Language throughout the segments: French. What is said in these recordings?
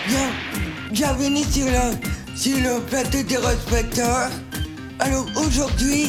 Bienvenue sur le plateau des respecteurs. Alors aujourd'hui,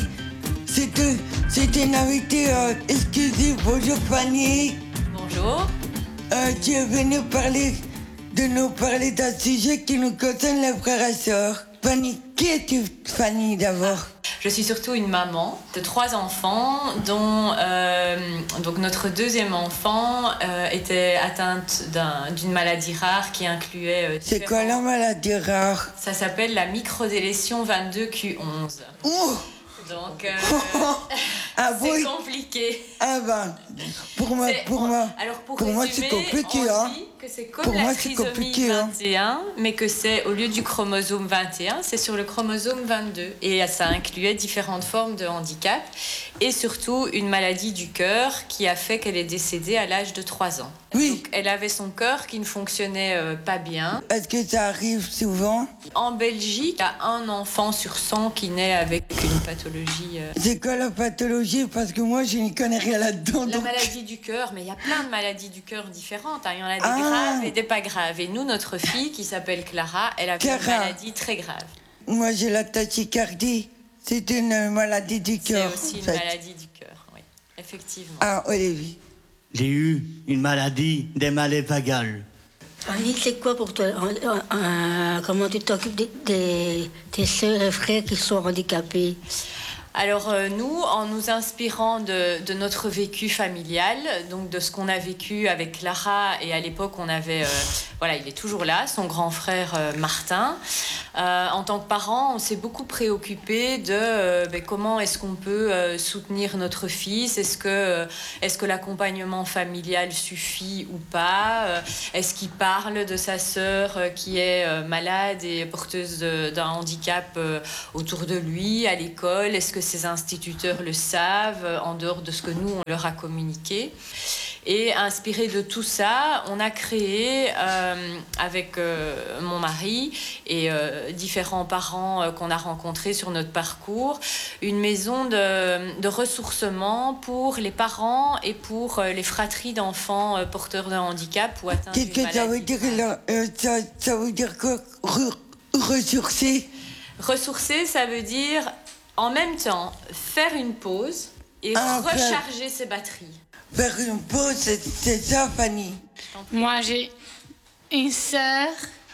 c'est une invitée exclusive. Bonjour Fanny. Bonjour. Tu es venue nous parler d'un sujet qui nous concerne les frères et sœurs. Fanny, qui es-tu Fanny d'abord? Je suis surtout une maman de 3 enfants, dont donc notre deuxième enfant était atteinte d'une maladie rare qui incluait... C'est quoi la maladie rare? Ça s'appelle la microdélétion 22q11. Oh. Donc, c'est compliqué. Ah ben, pour moi, c'est compliqué, on dit que c'est comme la trisomie 21, mais que c'est, au lieu du chromosome 21, c'est sur le chromosome 22. Et ça incluait différentes formes de handicap, et surtout une maladie du cœur qui a fait qu'elle est décédée à l'âge de 3 ans. Oui. Donc, elle avait son cœur qui ne fonctionnait pas bien. Est-ce que ça arrive souvent? En Belgique, il y a 1 enfant sur 100 qui naît avec une pathologie. C'est quoi la pathologie? Parce que moi, je n'y connais rien là-dedans. La maladie du cœur, mais il y a plein de maladies du cœur différentes. Il y en a des graves et des pas graves. Et nous, notre fille, qui s'appelle Clara, elle a une maladie très grave. Moi, j'ai la tachycardie. C'est une maladie du cœur. C'est aussi une maladie du cœur, oui, effectivement. Ah, Olivier. J'ai eu une maladie des malaies vagales. Annie, c'est quoi pour toi? Comment tu t'occupes tes sœurs et frères qui sont handicapés? Alors nous, en nous inspirant de notre vécu familial, donc de ce qu'on a vécu avec Clara, et à l'époque on avait, il est toujours là, son grand frère Martin. En tant que parents, on s'est beaucoup préoccupé de comment est-ce qu'on peut soutenir notre fils, est-ce que l'accompagnement familial suffit ou pas, est-ce qu'il parle de sa sœur qui est malade et porteuse d'un handicap autour de lui à l'école, est-ce que ses instituteurs le savent en dehors de ce que nous on leur a communiqué. Et inspiré de tout ça, on a créé avec mon mari et différents parents qu'on a rencontrés sur notre parcours, une maison de ressourcement pour les parents et pour les fratries d'enfants porteurs de handicap ou atteints d'une maladie. Ça veut dire ça veut dire quoi, ressourcer? Ressourcer, ça veut dire en même temps faire une pause et recharger ses batteries. Faire une pause, c'est ça, Fanny? Moi, j'ai une sœur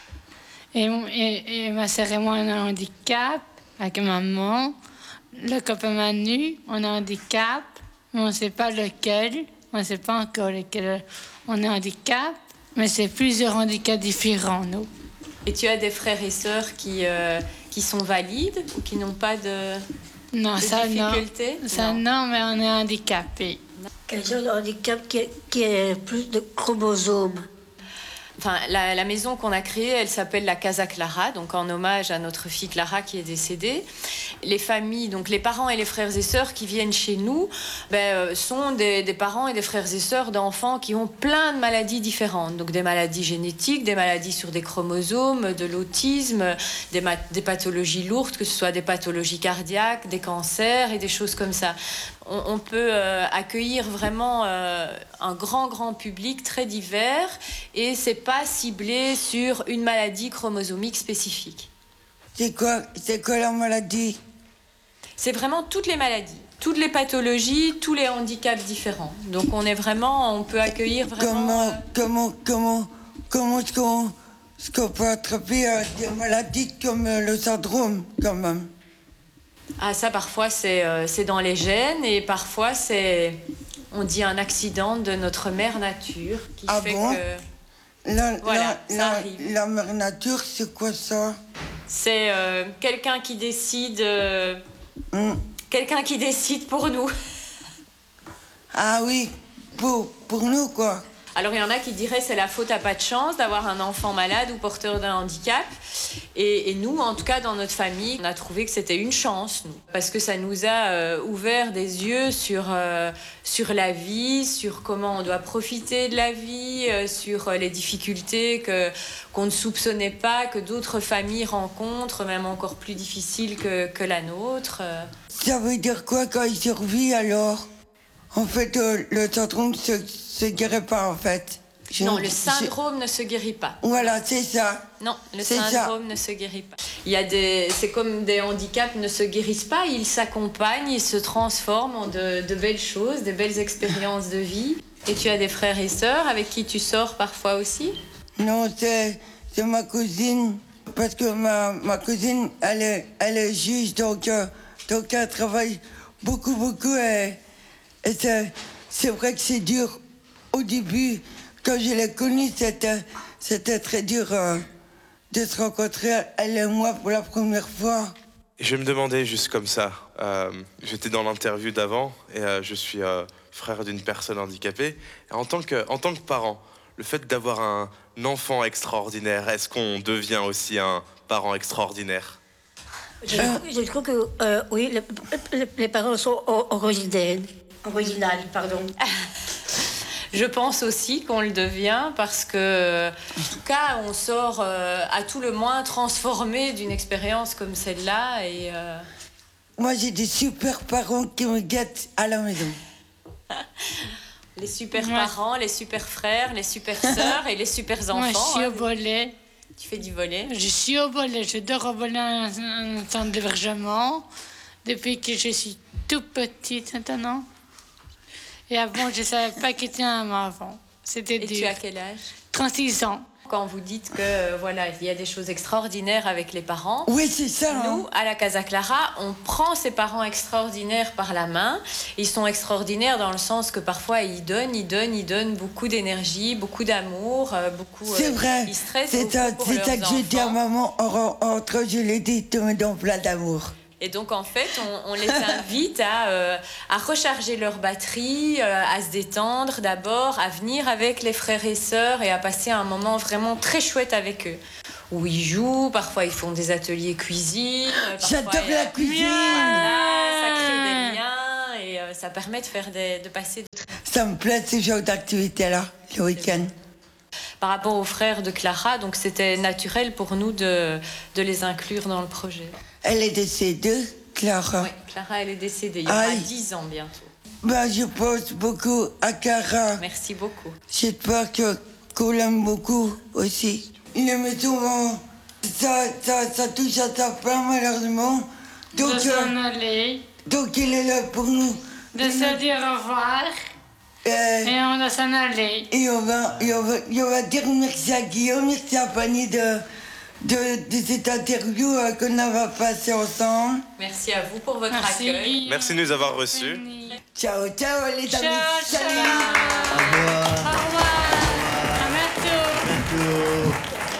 et ma sœur et moi, on a un handicap avec maman. Le copain Manu, on a un handicap, mais on ne sait pas lequel. On ne sait pas encore lequel on a un handicap, mais c'est plusieurs handicaps différents, nous. Et tu as des frères et sœurs qui sont valides ou qui n'ont pas de difficultés? Ça, non, mais on est handicapés. Quel genre de handicap qui est plus de chromosomes? Enfin, la maison qu'on a créée, elle s'appelle la Casa Clara, donc en hommage à notre fille Clara qui est décédée. Les familles, donc les parents et les frères et sœurs qui viennent chez nous, sont des parents et des frères et sœurs d'enfants qui ont plein de maladies différentes. Donc des maladies génétiques, des maladies sur des chromosomes, de l'autisme, des pathologies lourdes, que ce soit des pathologies cardiaques, des cancers et des choses comme ça. On peut accueillir vraiment un grand public très divers et c'est pas ciblé sur une maladie chromosomique spécifique. C'est quoi la maladie? C'est vraiment toutes les maladies, toutes les pathologies, tous les handicaps différents. Donc on peut accueillir vraiment... Comment est-ce qu'on peut attraper des maladies comme le syndrome quand même? Ah, ça, parfois, c'est dans les gènes et parfois, on dit un accident de notre mère nature qui fait que... ça arrive. La mère nature, c'est quoi ça? C'est quelqu'un qui décide... Quelqu'un qui décide pour nous. Ah oui, pour nous, quoi. Alors, il y en a qui diraient c'est la faute à pas de chance d'avoir un enfant malade ou porteur d'un handicap. Et nous, en tout cas, dans notre famille, on a trouvé que c'était une chance, nous. Parce que ça nous a ouvert des yeux sur la vie, sur comment on doit profiter de la vie, sur les difficultés qu'on ne soupçonnait pas, que d'autres familles rencontrent, même encore plus difficiles que la nôtre. Ça veut dire quoi quand il survit alors? En fait, le syndrome se guérit pas, en fait. Non, le syndrome ne se guérit pas. Voilà, c'est ça. Non, le syndrome ne se guérit pas. C'est comme des handicaps ne se guérissent pas, ils s'accompagnent, ils se transforment en de belles choses, de belles expériences de vie. Et tu as des frères et sœurs avec qui tu sors parfois aussi? Non, c'est ma cousine. Parce que ma cousine, elle est juge, donc elle travaille beaucoup. Et c'est vrai que c'est dur. Au début, quand je l'ai connue, c'était très dur de se rencontrer, elle et moi, pour la première fois. Je me demandais juste comme ça. J'étais dans l'interview d'avant et je suis frère d'une personne handicapée. Et en tant que parent, le fait d'avoir un enfant extraordinaire, est-ce qu'on devient aussi un parent extraordinaire? Je trouve que oui, les parents sont originales. Je pense aussi qu'on le devient parce que, en tout cas, on sort à tout le moins transformé d'une expérience comme celle-là. Et moi, j'ai des super parents qui me gâtent à la maison. Les super parents, les super frères, les super sœurs et les super enfants. Moi, je suis au volet. Tu fais du volet? Je suis au volet. Je dors au volet en centre d'hébergement depuis que je suis toute petite maintenant. Et avant, je ne savais pas qui était un enfant. C'était dur. Et tu as quel âge? 36 ans. Quand vous dites que voilà, il y a des choses extraordinaires avec les parents. Oui, c'est ça. Nous, à la Casa Clara, on prend ces parents extraordinaires par la main. Ils sont extraordinaires dans le sens que parfois ils donnent beaucoup d'énergie, beaucoup d'amour, beaucoup. C'est vrai. Ils stressent c'est ça pour que leurs je dis à enfants. maman, entre je l'ai dit, tu me donnes plein d'amour. Et donc, en fait, on les invite à recharger leur batterie, à se détendre d'abord, à venir avec les frères et sœurs et à passer un moment vraiment très chouette avec eux. Où ils jouent, parfois ils font des ateliers cuisine. J'adore la cuisine. Voilà, ça crée des liens et ça permet de passer... Ça me plaît ce genre d'activité-là, le week-end. Par rapport aux frères de Clara, donc c'était naturel pour nous de les inclure dans le projet. Elle est décédée, Clara. Oui, Clara, elle est décédée il y aura 10 ans bientôt. Ben, je pense beaucoup à Clara. Merci beaucoup. J'espère qu'on l'aime beaucoup aussi. Il aimait souvent. Ça touche à sa fin, malheureusement. Donc, De s'en aller. Donc, il est là pour nous. De se dire au revoir. Et on va s'en aller. Et on va dire merci à Guillaume, merci à Fanny de cette interview qu'on a passée ensemble. Merci à vous pour votre accueil. Merci de nous avoir reçus. Ciao, ciao les amis. Ciao, Salut. ciao.